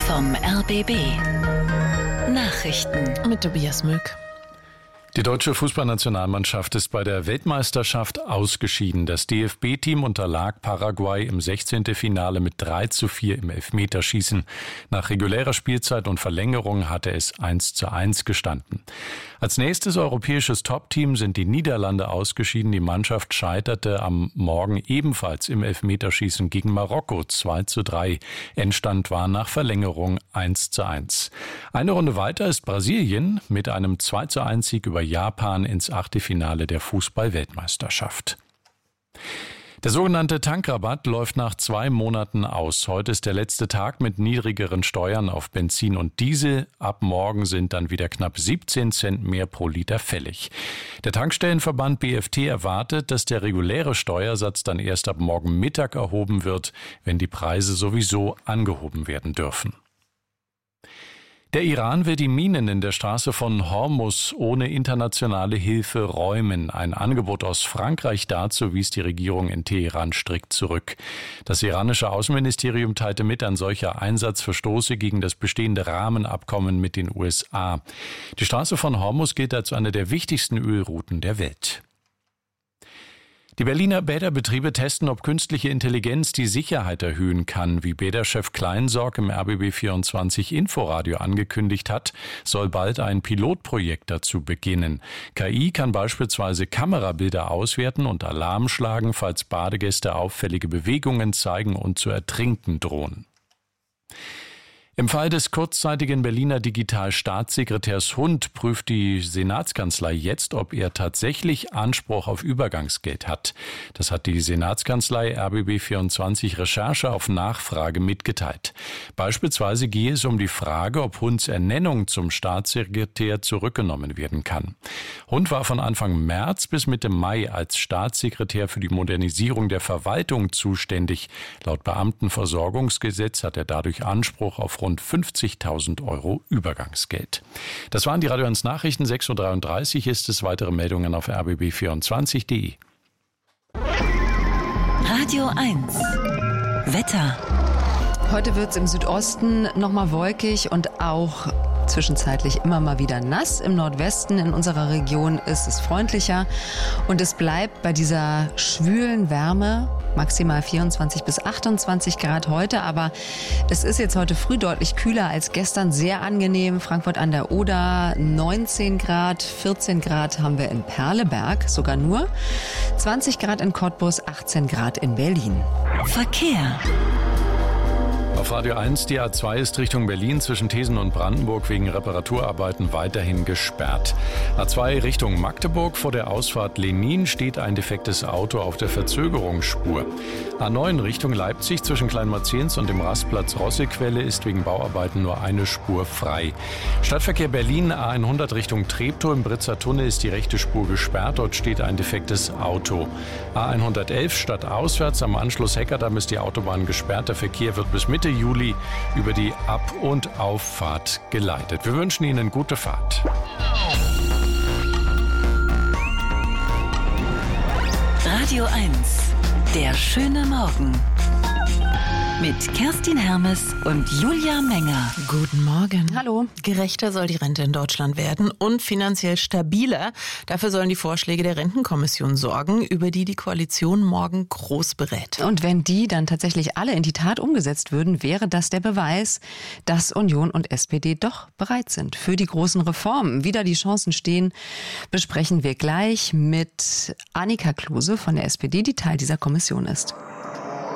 vom RBB. Nachrichten mit Tobias Mück. Die deutsche Fußballnationalmannschaft ist bei der Weltmeisterschaft ausgeschieden. Das DFB-Team unterlag Paraguay im 16. Finale mit 3:4 im Elfmeterschießen. Nach regulärer Spielzeit und Verlängerung hatte es 1:1 gestanden. Als nächstes europäisches Top-Team sind die Niederlande ausgeschieden. Die Mannschaft scheiterte am Morgen ebenfalls im Elfmeterschießen gegen Marokko 2:3. Endstand war nach Verlängerung 1:1. Eine Runde weiter ist Brasilien mit einem 2:1 Sieg über Japan ins Achtelfinale der Fußball-Weltmeisterschaft. Der sogenannte Tankrabatt läuft nach 2 Monaten aus. Heute ist der letzte Tag mit niedrigeren Steuern auf Benzin und Diesel. Ab morgen sind dann wieder knapp 17 Cent mehr pro Liter fällig. Der Tankstellenverband BFT erwartet, dass der reguläre Steuersatz dann erst ab morgen Mittag erhoben wird, wenn die Preise sowieso angehoben werden dürfen. Der Iran will die Minen in der Straße von Hormuz ohne internationale Hilfe räumen. Ein Angebot aus Frankreich dazu wies die Regierung in Teheran strikt zurück. Das iranische Außenministerium teilte mit, ein solcher Einsatz verstoße gegen das bestehende Rahmenabkommen mit den USA. Die Straße von Hormuz gilt als eine der wichtigsten Ölrouten der Welt. Die Berliner Bäderbetriebe testen, ob künstliche Intelligenz die Sicherheit erhöhen kann. Wie Bäderchef Kleinsorg im RBB24 Inforadio angekündigt hat, soll bald ein Pilotprojekt dazu beginnen. KI kann beispielsweise Kamerabilder auswerten und Alarm schlagen, falls Badegäste auffällige Bewegungen zeigen und zu ertrinken drohen. Im Fall des kurzzeitigen Berliner Digitalstaatssekretärs Hund prüft die Senatskanzlei jetzt, ob er tatsächlich Anspruch auf Übergangsgeld hat. Das hat die Senatskanzlei RBB24 Recherche auf Nachfrage mitgeteilt. Beispielsweise gehe es um die Frage, ob Hunds Ernennung zum Staatssekretär zurückgenommen werden kann. Hund war von Anfang März bis Mitte Mai als Staatssekretär für die Modernisierung der Verwaltung zuständig. Laut Beamtenversorgungsgesetz hat er dadurch Anspruch auf rund 50.000 € Übergangsgeld. Das waren die Radio 1 Nachrichten. 6:33 Uhr ist es. Weitere Meldungen auf rbb24.de. Radio 1 Wetter. Heute wird es im Südosten nochmal wolkig und auch zwischenzeitlich immer mal wieder nass. Im Nordwesten in unserer Region ist es freundlicher und es bleibt bei dieser schwülen Wärme, maximal 24 bis 28 Grad heute, aber es ist jetzt heute früh deutlich kühler als gestern, sehr angenehm. Frankfurt an der Oder 19 Grad, 14 Grad haben wir in Perleberg, sogar nur 20 Grad in Cottbus, 18 Grad in Berlin. Verkehr. Auf Radio 1, die A2 ist Richtung Berlin zwischen Thesen und Brandenburg wegen Reparaturarbeiten weiterhin gesperrt. A2 Richtung Magdeburg vor der Ausfahrt Lenin steht ein defektes Auto auf der Verzögerungsspur. A9 Richtung Leipzig zwischen Kleinmarzens und dem Rastplatz Rossequelle ist wegen Bauarbeiten nur eine Spur frei. Stadtverkehr Berlin A100 Richtung Treptow im Britzer Tunnel ist die rechte Spur gesperrt, dort steht ein defektes Auto. A111 stadtauswärts am Anschluss Heckerdamm ist die Autobahn gesperrt, der Verkehr wird bis Mitte Juli über die Ab- und Auffahrt geleitet. Wir wünschen Ihnen gute Fahrt. Radio 1, der schöne Morgen. Mit Kerstin Hermes und Julia Menger. Guten Morgen. Hallo. Gerechter soll die Rente in Deutschland werden und finanziell stabiler. Dafür sollen die Vorschläge der Rentenkommission sorgen, über die die Koalition morgen groß berät. Und wenn die dann tatsächlich alle in die Tat umgesetzt würden, wäre das der Beweis, dass Union und SPD doch bereit sind für die großen Reformen. Wie da die Chancen stehen, besprechen wir gleich mit Annika Klose von der SPD, die Teil dieser Kommission ist.